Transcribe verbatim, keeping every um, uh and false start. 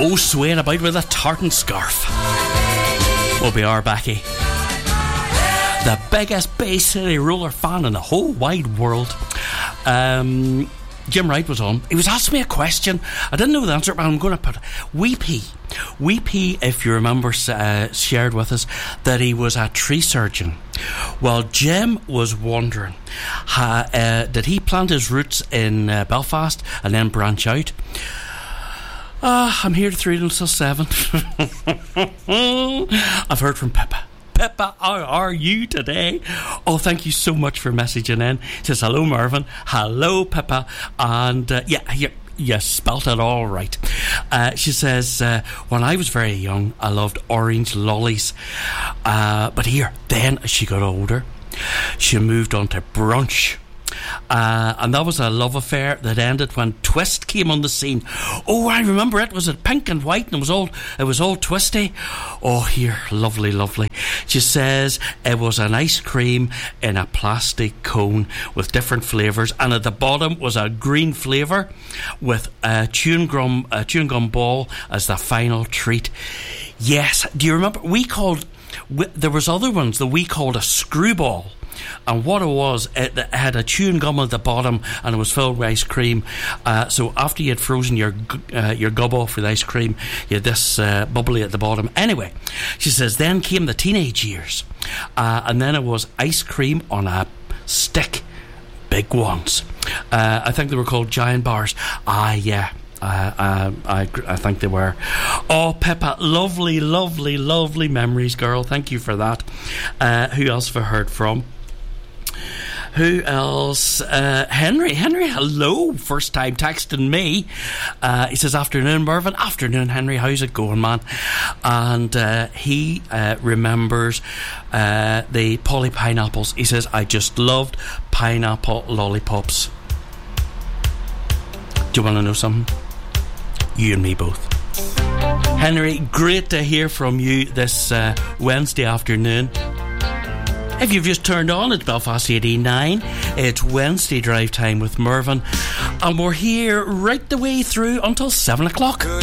Oh, swaying about with a tartan scarf will be our Becky. The biggest Bay City Roller fan in the whole wide world. Um, Jim Wright was on. He was asking me a question. I didn't know the answer, but I'm going to put it. Weepy. Weepy, if you remember, uh, shared with us that he was a tree surgeon. Well, Jim was wondering, uh, uh, did he plant his roots in uh, Belfast and then branch out? Uh, I'm here to three until seven. I've heard from Pippa. Pippa, how are you today? Oh, thank you so much for messaging in. Says hello, Mervyn. Hello, Pippa. And uh, yeah, you, you spelt it all right. Uh, she says, uh, when I was very young, I loved orange lollies. Uh, but here, then as she got older, she moved on to brunch. Uh, and that was a love affair that ended when Twist came on the scene. Oh, I remember it. Was it pink and white and it was all it was all twisty? Oh, here, lovely, lovely. She says it was an ice cream in a plastic cone with different flavours, and at the bottom was a green flavour with a chewing gum, a chewing gum ball as the final treat. Yes, do you remember? We called we, there was other ones that we called a screwball. And what it was, it had a chewing gum at the bottom and it was filled with ice cream. Uh, so after you had frozen your uh, your gob off with ice cream, you had this uh, bubbly at the bottom. Anyway, she says, then came the teenage years. Uh, and then it was ice cream on a stick. Big ones. Uh, I think they were called giant bars. Ah, yeah. Uh, uh, I, I think they were. Oh, Pippa, lovely, lovely, lovely memories, girl. Thank you for that. Uh, who else have I heard from? Who else? Uh, Henry. Henry, hello. First time texting me. Uh, he says, afternoon, Mervyn. Afternoon, Henry. How's it going, man? And uh, he uh, remembers uh, the Polly pineapples. He says, I just loved pineapple lollipops. Do you want to know something? You and me both. Henry, great to hear from you this uh, Wednesday afternoon. If you've just turned on, it's Belfast eighty-nine. It's Wednesday Drive Time with Mervyn, and we're here right the way through until seven o'clock. Good